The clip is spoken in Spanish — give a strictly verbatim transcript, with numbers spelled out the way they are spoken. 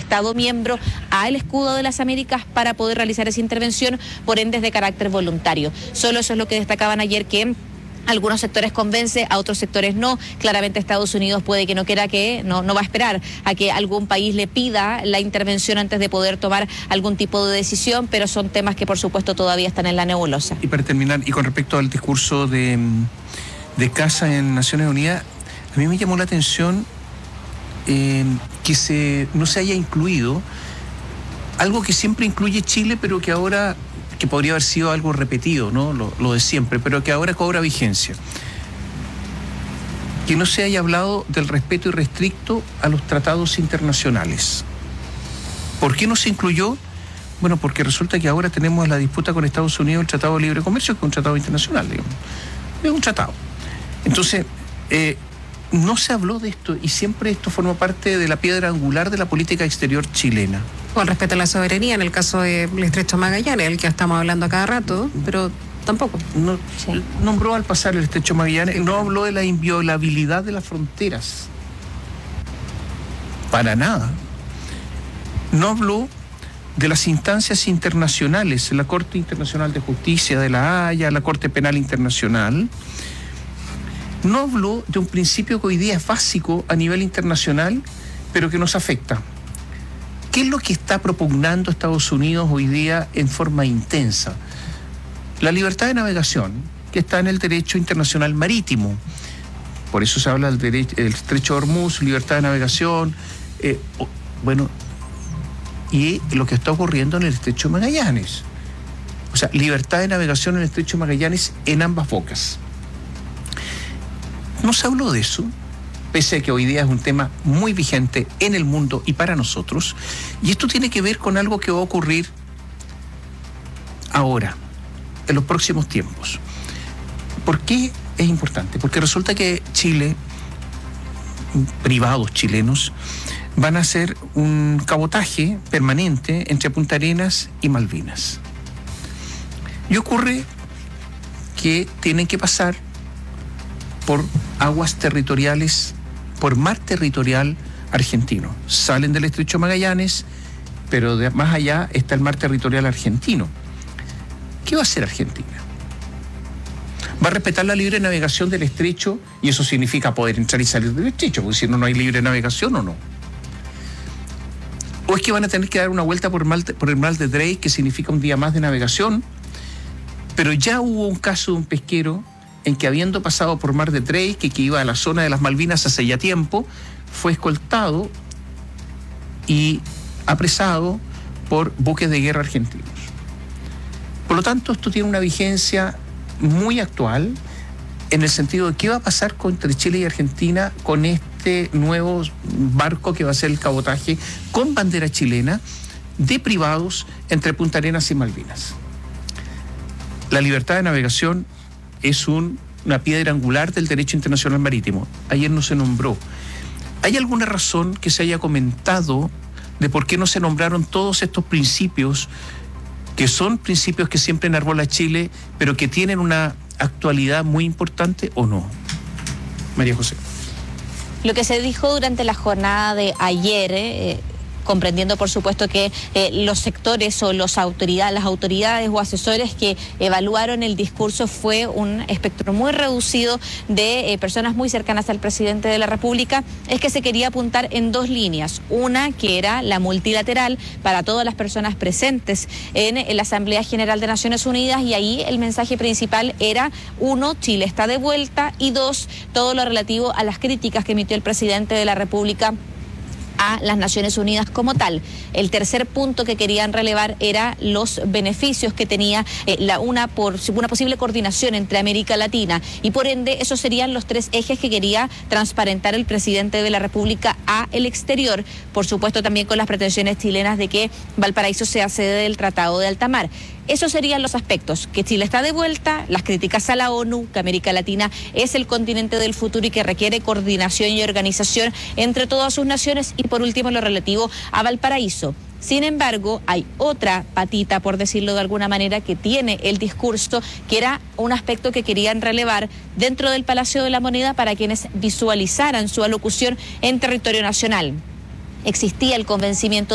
Estado miembro al escudo de las Américas para poder realizar esa intervención, por ende es de carácter voluntario. Solo eso es lo que destacaban ayer, que algunos sectores convence, a otros sectores no. Claramente Estados Unidos puede que no quiera que, no, no va a esperar a que algún país le pida la intervención antes de poder tomar algún tipo de decisión, pero son temas que por supuesto todavía están en la nebulosa. Y para terminar, y con respecto al discurso de, de Casa en Naciones Unidas, a mí me llamó la atención eh, que se, no se haya incluido algo que siempre incluye Chile, pero que ahora, que podría haber sido algo repetido, ¿no? Lo, lo de siempre, pero que ahora cobra vigencia. Que no se haya hablado del respeto irrestricto a los tratados internacionales. ¿Por qué no se incluyó? Bueno, porque resulta que ahora tenemos la disputa con Estados Unidos, el Tratado de Libre Comercio, que es un tratado internacional, digamos. Es un tratado. Entonces, eh, no se habló de esto, y siempre esto forma parte de la piedra angular de la política exterior chilena. Con respecto a la soberanía, en el caso del Estrecho Magallanes, el que estamos hablando a cada rato, pero tampoco. No, sí. Nombró al pasar el Estrecho Magallanes, no habló de la inviolabilidad de las fronteras. Para nada. No habló de las instancias internacionales, la Corte Internacional de Justicia de La Haya, la Corte Penal Internacional. No habló de un principio que hoy día es básico a nivel internacional, pero que nos afecta. ¿Qué es lo que está propugnando Estados Unidos hoy día en forma intensa? La libertad de navegación, que está en el derecho internacional marítimo. Por eso se habla del derecho, el Estrecho de Hormuz, libertad de navegación. Eh, bueno, y lo que está ocurriendo en el Estrecho de Magallanes. O sea, libertad de navegación en el Estrecho de Magallanes en ambas bocas. No se habló de eso, pese a que hoy día es un tema muy vigente en el mundo y para nosotros. Y esto tiene que ver con algo que va a ocurrir ahora, en los próximos tiempos. ¿Por qué es importante? Porque resulta que Chile, privados chilenos, van a hacer un cabotaje permanente entre Punta Arenas y Malvinas. Y ocurre que tienen que pasar por aguas territoriales, por mar territorial argentino. Salen del Estrecho Magallanes, pero de más allá está el mar territorial argentino. ¿Qué va a hacer Argentina? Va a respetar la libre navegación del estrecho, y eso significa poder entrar y salir del estrecho, porque si no, no hay libre navegación o no. ¿O es que van a tener que dar una vuelta por el mar, por el mar de Drake, que significa un día más de navegación? Pero ya hubo un caso de un pesquero en que, habiendo pasado por mar de Drake, que, que iba a la zona de las Malvinas hace ya tiempo, fue escoltado y apresado por buques de guerra argentinos. Por lo tanto, esto tiene una vigencia muy actual, en el sentido de qué va a pasar entre Chile y Argentina con este nuevo barco que va a ser el cabotaje con bandera chilena de privados entre Punta Arenas y Malvinas. La libertad de navegación es un, una piedra angular del derecho internacional marítimo. Ayer no se nombró. ¿Hay alguna razón que se haya comentado de por qué no se nombraron todos estos principios, que son principios que siempre enarbola Chile, pero que tienen una actualidad muy importante, o no? María José. Lo que se dijo durante la jornada de ayer, eh, comprendiendo por supuesto que eh, los sectores o los autoridades, las autoridades o asesores que evaluaron el discurso, fue un espectro muy reducido de eh, personas muy cercanas al presidente de la República, es que se quería apuntar en dos líneas. Una que era la multilateral para todas las personas presentes en, en la Asamblea General de Naciones Unidas, y ahí el mensaje principal era, uno, Chile está de vuelta, y dos, todo lo relativo a las críticas que emitió el presidente de la República a las Naciones Unidas como tal. El tercer punto que querían relevar era los beneficios que tenía eh, la, una, por, una posible coordinación entre América Latina, y por ende esos serían los tres ejes que quería transparentar el presidente de la República a el exterior, por supuesto también con las pretensiones chilenas de que Valparaíso sea sede del Tratado de Alta Mar. Esos serían los aspectos: que Chile está de vuelta, las críticas a la ONU, que América Latina es el continente del futuro y que requiere coordinación y organización entre todas sus naciones, y por último lo relativo a Valparaíso. Sin embargo, hay otra patita, por decirlo de alguna manera, que tiene el discurso, que era un aspecto que querían relevar dentro del Palacio de la Moneda para quienes visualizaran su alocución en territorio nacional. Existía el convencimiento